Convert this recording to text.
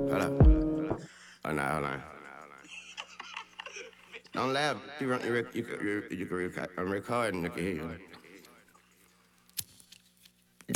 Hold up. Oh, no, hold on. Don't laugh. I'm recording. I can hear you.